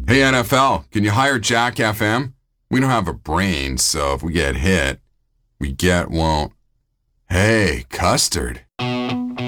Hey NFL, can you hire Jack FM? We don't have a brain, so if we get hit, we get won't. Hey, Custard.